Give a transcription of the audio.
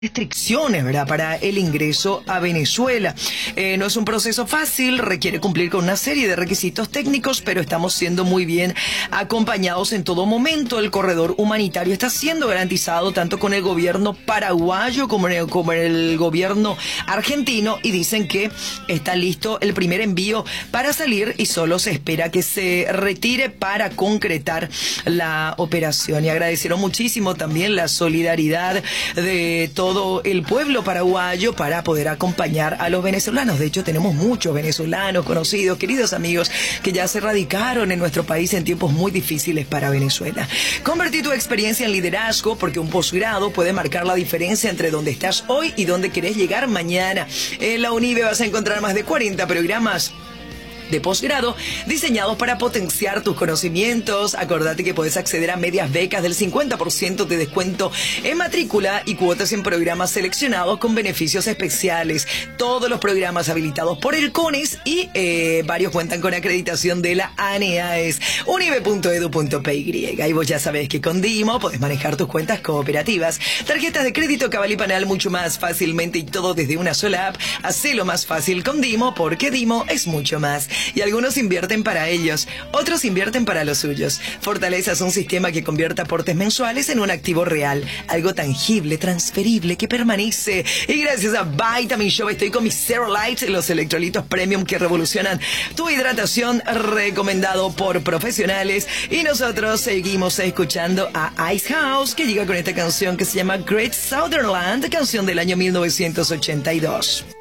restricciones, ¿verdad?, para el ingreso a Venezuela. No es un proceso fácil, requiere cumplir con una serie de requisitos técnicos, pero estamos siendo muy bien acompañados en todo momento. El corredor humanitario está siendo garantizado tanto con el gobierno paraguayo como el gobierno argentino, y dicen que está listo el primer envío para salir y solo se espera que se retire para concretar la operación. Y agradecieron muchísimo también la solidaridad de todo el pueblo paraguayo para poder acompañar a los venezolanos. De hecho, tenemos muchos venezolanos conocidos, queridos amigos, que ya se radicaron en nuestro país en tiempos muy difíciles para Venezuela. Convertí tu experiencia en liderazgo, porque un posgrado puede marcar la diferencia entre donde estás hoy y donde querés llegar mañana. En la UNIBE vas a encontrar más de 40 programas de posgrado diseñados para potenciar tus conocimientos. Acordate que puedes acceder a medias becas del 50% de descuento en matrícula y cuotas en programas seleccionados con beneficios especiales. Todos los programas habilitados por el CONES y varios cuentan con acreditación de la ANEAES. unive.edu.py. Y vos ya sabés que con Dimo podés manejar tus cuentas cooperativas, tarjetas de crédito, Cabal y Panal mucho más fácilmente, y todo desde una sola app. Hacelo más fácil con Dimo, porque Dimo es mucho más. Y algunos invierten para ellos, otros invierten para los suyos. Fortaleza es un sistema que convierte aportes mensuales en un activo real, algo tangible, transferible, que permanece. Y gracias a Vitamin Shop estoy con mis Zero Light, los electrolitos premium que revolucionan tu hidratación, recomendado por profesionales. Y nosotros seguimos escuchando a Ice House, que llega con esta canción que se llama Great Southern Land, canción del año 1982.